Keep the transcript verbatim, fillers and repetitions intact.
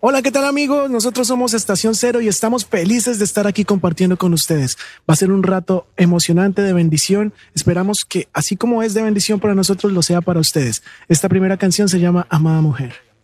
Hola, ¿qué tal amigos? Nosotros somos Estación Cero y estamos felices de estar aquí compartiendo con ustedes. Va a ser un rato emocionante de bendición. Esperamos que así como es de bendición para nosotros, lo sea para ustedes. Esta primera canción se llama Amada Mujer.